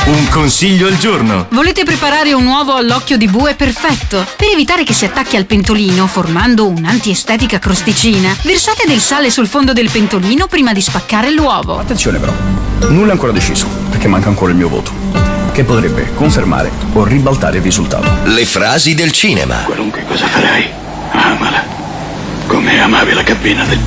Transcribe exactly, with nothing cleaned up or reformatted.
Un consiglio al giorno. Volete preparare un uovo all'occhio di bue perfetto? Per evitare che si attacchi al pentolino formando un'antiestetica crosticina, versate del sale sul fondo del pentolino prima di spaccare l'uovo. Attenzione però, nulla è ancora deciso, perché manca ancora il mio voto, che potrebbe confermare o ribaltare il risultato. Le frasi del cinema. Qualunque cosa farai, amala, come amavi la cabina del